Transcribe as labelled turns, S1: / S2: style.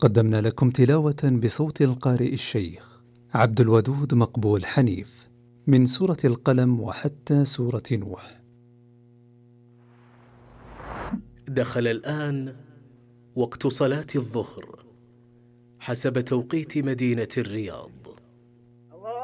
S1: قدمنا لكم تلاوة بصوت القارئ الشيخ عبد الودود مقبول حنيف من سورة القلم وحتى سورة نوح.
S2: دخل الآن وقت صلاة الظهر حسب توقيت مدينة الرياض.